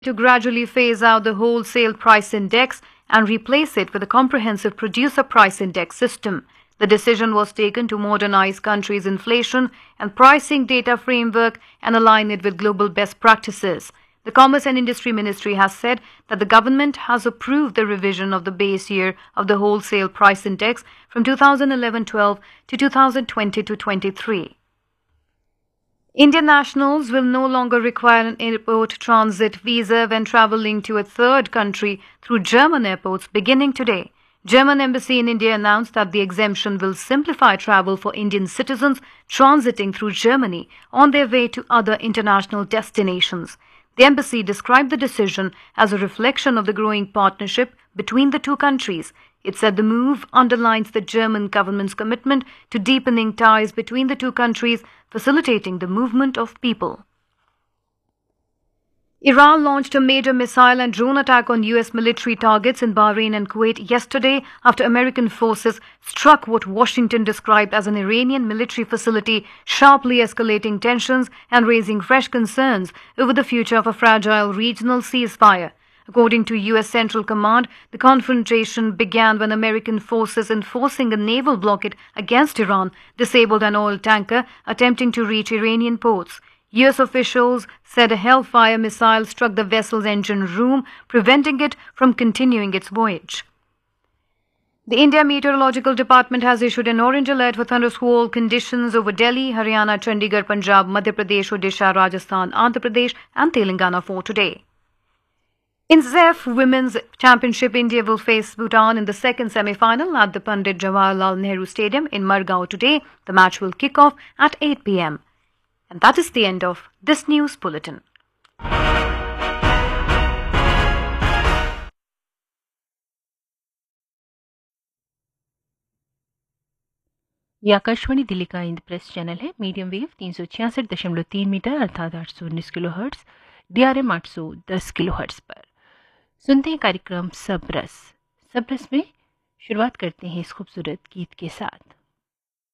to gradually phase out the wholesale price index and replace it with a comprehensive producer price index system. The decision was taken to modernize country's inflation and pricing data framework and align it with global best practices. The Commerce and Industry Ministry has said that the government has approved the revision of the base year of the wholesale price index from 2011-12 to 2020-23. Indian nationals will no longer require an airport transit visa when travelling to a third country through German airports beginning today. German Embassy in India announced that the exemption will simplify travel for Indian citizens transiting through Germany on their way to other international destinations. The embassy described the decision as a reflection of the growing partnership between the two countries. It said the move underlines the German government's commitment to deepening ties between the two countries, facilitating the movement of people. Iran launched a major missile and drone attack on U.S. military targets in Bahrain and Kuwait yesterday after American forces struck what Washington described as an Iranian military facility, sharply escalating tensions and raising fresh concerns over the future of a fragile regional ceasefire. According to U.S. Central Command, the confrontation began when American forces enforcing a naval blockade against Iran disabled an oil tanker attempting to reach Iranian ports. U.S. officials said a Hellfire missile struck the vessel's engine room, preventing it from continuing its voyage. The India Meteorological Department has issued an orange alert for thundersquall conditions over Delhi, Haryana, Chandigarh, Punjab, Madhya Pradesh, Odisha, Rajasthan, Andhra Pradesh and Telangana for today. In ZEF Women's Championship, India will face Bhutan in the second semi-final at the Pandit Jawaharlal Nehru Stadium in Margao today. The match will kick off at 8 p.m. And that is the end of this news bulletin. ये आकाशवाणी दिल्ली का Indraprastha channel है। Medium wave 366.3 metre अर्थात 819 kilohertz, DRM 810 kilohertz पर सुनते हैं कार्यक्रम सबरस में शुरुआत करते हैं इस खूबसूरत गीत के साथ।